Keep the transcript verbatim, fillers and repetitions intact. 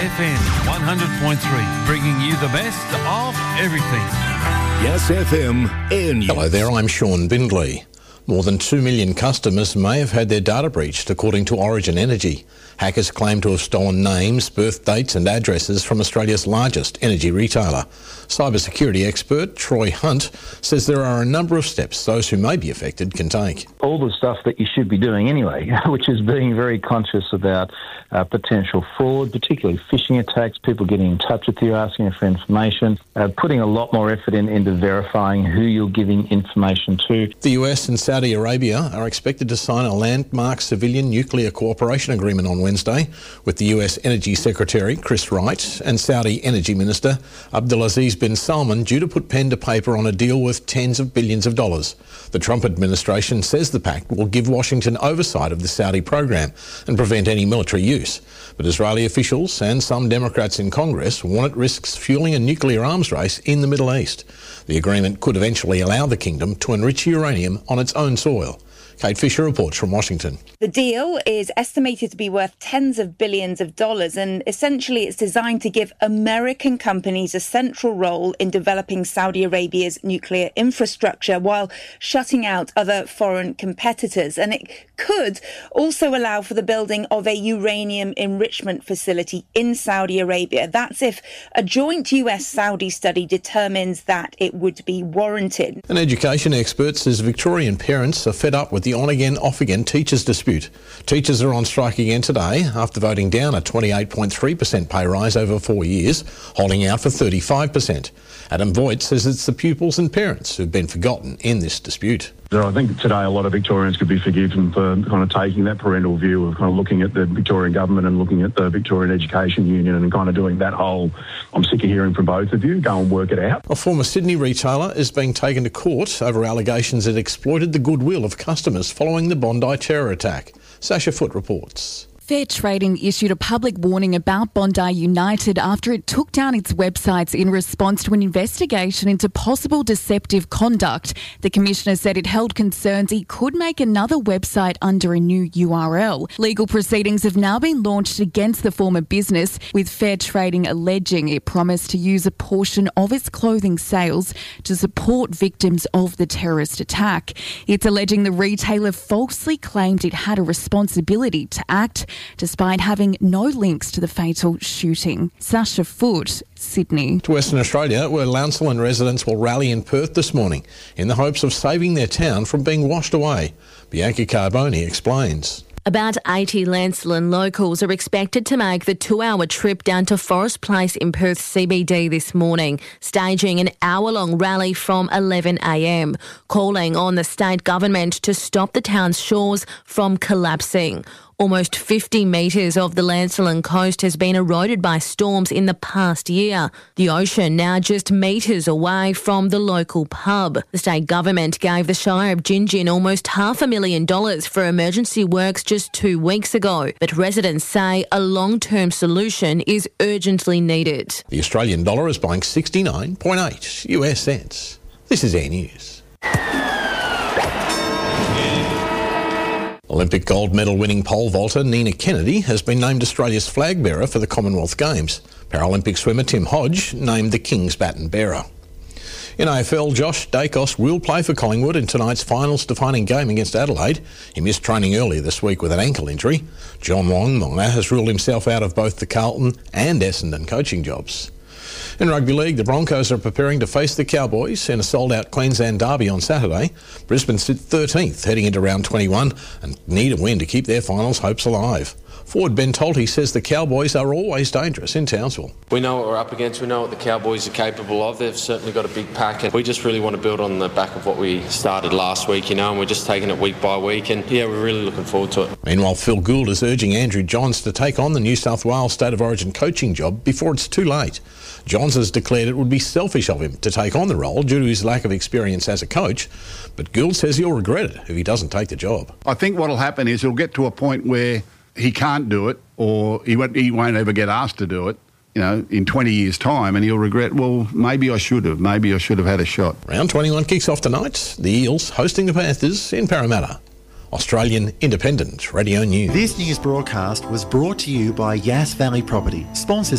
F M one hundred point three, bringing you the best of everything. Yes F M Air News. Hello there, I'm Sean Bindley. More than two million customers may have had their data breached, according to Origin Energy. Hackers claim to have stolen names, birth dates and addresses from Australia's largest energy retailer. Cybersecurity expert Troy Hunt says there are a number of steps those who may be affected can take. All the stuff that you should be doing anyway, which is being very conscious about uh, potential fraud, particularly phishing attacks, people getting in touch with you, asking for information, uh, putting a lot more effort in, into verifying who you're giving information to. The U S and Saudi Arabia are expected to sign a landmark civilian nuclear cooperation agreement on Wednesday, with the U S Energy Secretary Chris Wright and Saudi Energy Minister Abdulaziz bin Salman due to put pen to paper on a deal worth tens of billions of dollars. The Trump administration says the pact will give Washington oversight of the Saudi program and prevent any military use. But Israeli officials and some Democrats in Congress want it risks fueling a nuclear arms race in the Middle East. The agreement could eventually allow the kingdom to enrich uranium on its own soil. Kate Fisher reports from Washington. The deal is estimated to be worth tens of billions of dollars, and essentially it's designed to give American companies a central role in developing Saudi Arabia's nuclear infrastructure while shutting out other foreign competitors. And it could also allow for the building of a uranium enrichment facility in Saudi Arabia. That's if a joint U S Saudi study determines that it would be warranted. An education expert says Victorian parents are fed up with the on-again, off-again teachers dispute. Teachers are on strike again today after voting down a twenty-eight point three percent pay rise over four years, holding out for thirty-five percent. Adam Voigt says it's the pupils and parents who've been forgotten in this dispute. I think today a lot of Victorians could be forgiven for kind of taking that parental view of kind of looking at the Victorian government and looking at the Victorian Education Union and kind of doing that whole, I'm sick of hearing from both of you, go and work it out. A former Sydney retailer is being taken to court over allegations it exploited the goodwill of customers following the Bondi terror attack. Sasha Foote reports. Fair Trading issued a public warning about Bondi United after it took down its websites in response to an investigation into possible deceptive conduct. The Commissioner said it held concerns it could make another website under a new U R L. Legal proceedings have now been launched against the former business, with Fair Trading alleging it promised to use a portion of its clothing sales to support victims of the terrorist attack. It's alleging the retailer falsely claimed it had a responsibility to act, despite having no links to the fatal shooting. Sasha Foote, Sydney. To Western Australia, where Lancelin residents will rally in Perth this morning in the hopes of saving their town from being washed away. Bianca Carboni explains. About eighty Lancelin locals are expected to make the two-hour trip down to Forest Place in Perth C B D this morning, staging an hour-long rally from eleven a m, calling on the state government to stop the town's shores from collapsing. Almost fifty metres of the Lancelin coast has been eroded by storms in the past year. The ocean now just metres away from the local pub. The state government gave the Shire of Gingin almost half a million dollars for emergency works just two weeks ago, but residents say a long-term solution is urgently needed. The Australian dollar is buying sixty-nine point eight U S cents. This is Air News. Olympic gold medal winning pole vaulter Nina Kennedy has been named Australia's flag bearer for the Commonwealth Games. Paralympic swimmer Tim Hodge named the King's baton bearer. In A F L, Josh Dacos will play for Collingwood in tonight's finals defining game against Adelaide. He missed training earlier this week with an ankle injury. John Longmire has ruled himself out of both the Carlton and Essendon coaching jobs. In rugby league, the Broncos are preparing to face the Cowboys in a sold-out Queensland derby on Saturday. Brisbane sit thirteenth heading into round twenty-one and need a win to keep their finals hopes alive. Forward Ben Tolte says the Cowboys are always dangerous in Townsville. We know what we're up against. We know what the Cowboys are capable of. They've certainly got a big pack, and we just really want to build on the back of what we started last week, you know, and we're just taking it week by week, and yeah, we're really looking forward to it. Meanwhile, Phil Gould is urging Andrew Johns to take on the New South Wales State of Origin coaching job before it's too late. Johns has declared it would be selfish of him to take on the role due to his lack of experience as a coach, but Gould says he'll regret it if he doesn't take the job. I think what will happen is he'll get to a point where he can't do it, or he won't, he won't ever get asked to do it, you know, in twenty years' time, and he'll regret, well, maybe I should have, maybe I should have had a shot. Round twenty-one kicks off tonight. The Eels hosting the Panthers in Parramatta. Australian Independent Radio News. This news broadcast was brought to you by Yass Valley Property, sponsors